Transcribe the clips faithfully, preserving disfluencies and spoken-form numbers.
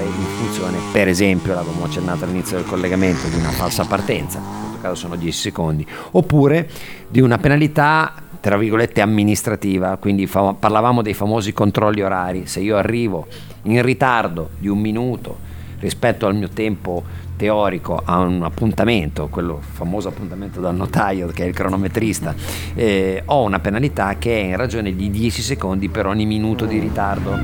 andare in funzione, per esempio, l'avevamo accennato all'inizio del collegamento, di una falsa partenza, in questo caso sono dieci secondi, oppure di una penalità tra virgolette amministrativa, quindi fa- parlavamo dei famosi controlli orari. Se io arrivo in ritardo di un minuto rispetto al mio tempo teorico a un appuntamento, quello famoso appuntamento dal notaio che è il cronometrista, eh, ho una penalità che è in ragione di dieci secondi per ogni minuto di ritardo.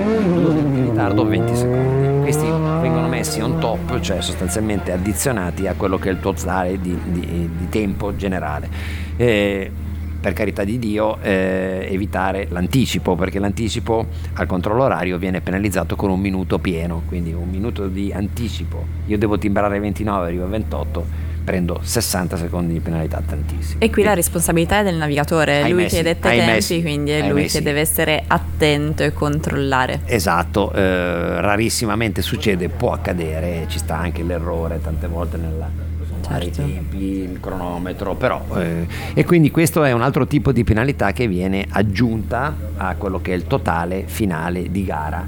Di ritardo venti secondi. Questi vengono messi on top, cioè sostanzialmente addizionati a quello che è il totale di, di, di tempo generale. Eh, per carità di Dio, eh, evitare l'anticipo, perché l'anticipo al controllo orario viene penalizzato con un minuto pieno, quindi un minuto di anticipo, io devo timbrare ventinove, arrivo a ventotto, prendo sessanta secondi di penalità, tantissimo. E qui la responsabilità è del navigatore, è lui che detta i tempi, sì, quindi è lui che sì. deve essere attento e controllare. Esatto, eh, rarissimamente succede, può accadere, ci sta anche l'errore tante volte nella i tempi, il cronometro, però eh, e quindi questo è un altro tipo di penalità che viene aggiunta a quello che è il totale finale di gara,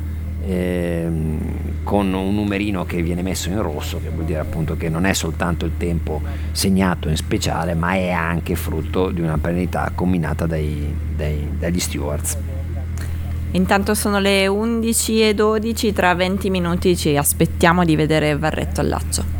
ehm, con un numerino che viene messo in rosso, che vuol dire appunto che non è soltanto il tempo segnato in speciale, ma è anche frutto di una penalità combinata dai, dai, dagli stewards. Intanto sono le undici e dodici, tra venti minuti ci aspettiamo di vedere Varretto al laccio.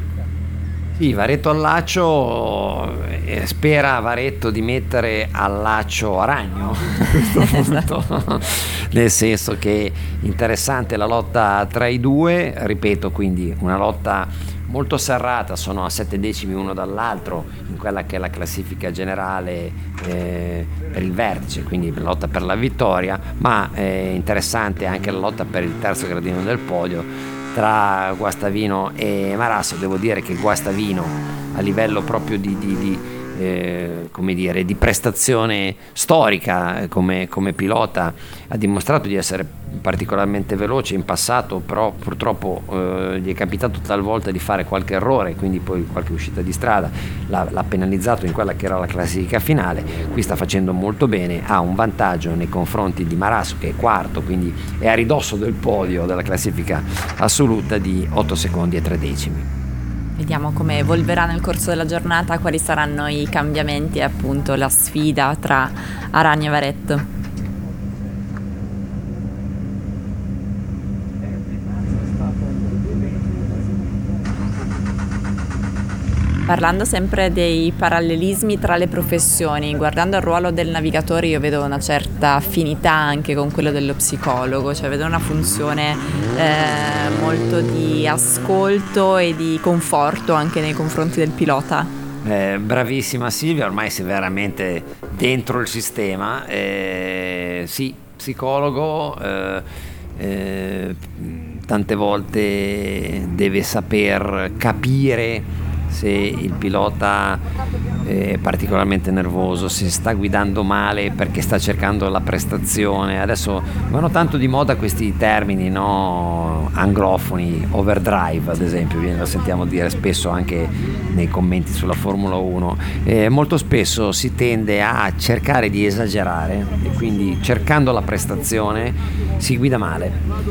Sì, Varretto al laccio, eh, spera Varretto di mettere al laccio a ragno a questo punto, nel senso che interessante la lotta tra i due, ripeto, quindi una lotta molto serrata, sono a sette decimi uno dall'altro in quella che è la classifica generale eh, per il vertice, quindi la lotta per la vittoria, ma è interessante anche la lotta per il terzo gradino del podio tra Guastavino e Marassi. Devo dire che Guastavino a livello proprio di, di, di eh, come dire, di prestazione storica come, come pilota ha dimostrato di essere particolarmente veloce in passato, però purtroppo eh, gli è capitato talvolta di fare qualche errore, quindi poi qualche uscita di strada l'ha, l'ha penalizzato in quella che era la classifica finale. Qui sta facendo molto bene, ha un vantaggio nei confronti di Marassi che è quarto, quindi è a ridosso del podio della classifica assoluta di otto secondi e tre decimi. Vediamo come evolverà nel corso della giornata, quali saranno i cambiamenti e appunto la sfida tra Aragno e Varretto. Parlando sempre dei parallelismi tra le professioni, guardando il ruolo del navigatore io vedo una certa affinità anche con quello dello psicologo, cioè vedo una funzione eh, molto di ascolto e di conforto anche nei confronti del pilota. Eh, bravissima Silvia, ormai sei veramente dentro il sistema. Eh, sì, psicologo, eh, eh, tante volte deve saper capire se il pilota è particolarmente nervoso, se sta guidando male perché sta cercando la prestazione. Adesso vanno tanto di moda questi termini, no? Anglofoni, overdrive ad esempio, lo sentiamo dire spesso anche nei commenti sulla Formula uno. Eh, molto spesso si tende a cercare di esagerare e quindi cercando la prestazione si guida male.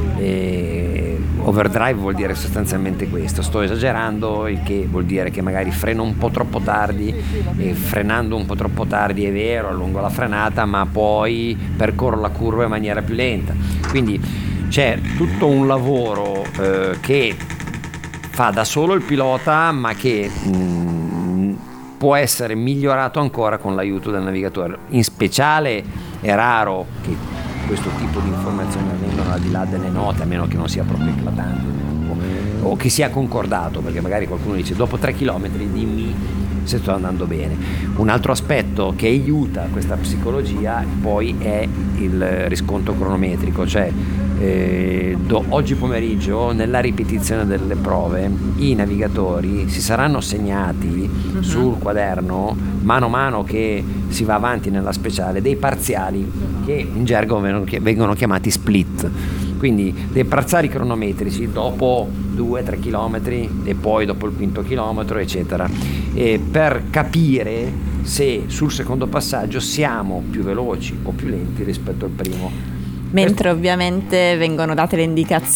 Eh, overdrive vuol dire sostanzialmente questo: sto esagerando, il che vuol dire che magari freno un po' troppo tardi, e frenando un po' troppo tardi è vero, allungo la frenata, ma poi percorro la curva in maniera più lenta. Quindi c'è tutto un lavoro eh, che fa da solo il pilota, ma che mh, può essere migliorato ancora con l'aiuto del navigatore. In speciale è raro che questo tipo di informazioni avvengano al di là delle note, a meno che non sia proprio eclatante o, o che sia concordato, perché magari qualcuno dice dopo tre chilometri dimmi se sto andando bene. Un altro aspetto che aiuta questa psicologia poi è il riscontro cronometrico, cioè eh, do, oggi pomeriggio nella ripetizione delle prove i navigatori si saranno segnati uh-huh. sul quaderno, mano a mano che si va avanti nella speciale, dei parziali che in gergo vengono chiamati split, quindi dei parziali cronometrici dopo due tre chilometri e poi dopo il quinto chilometro eccetera, e per capire se sul secondo passaggio siamo più veloci o più lenti rispetto al primo. Mentre ovviamente vengono date le indicazioni